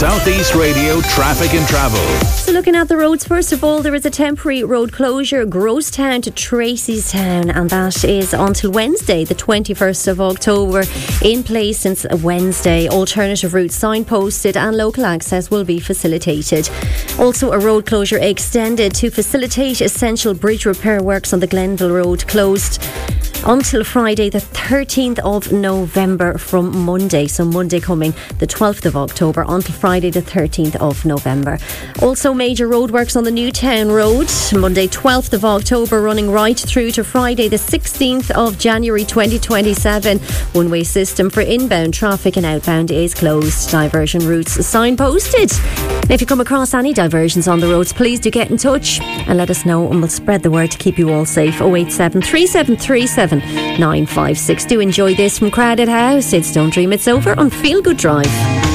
Southeast Radio Traffic and Travel. So looking at the roads, first of all, there is a temporary road closure, Grosstown to Tracystown, and that is until Wednesday, the 21st of October, in place since Wednesday. Alternative routes signposted and local access will be facilitated. Also, a road closure extended to facilitate essential bridge repair works on the Glenville Road, closed until Friday the 13th of November from Monday. So Monday coming the 12th of October until Friday the 13th of November. Also major roadworks on the Newtown Road, Monday 12th of October running right through to Friday the 16th of January 2027. One-way system for inbound traffic and outbound is closed. Diversion routes signposted. Now, if you come across any diversions on the roads, please do get in touch and let us know, and we'll spread the word to keep you all safe. 087 3737 956. Do enjoy this from Crowded House. It's Don't Dream It's Over on Feel Good Drive.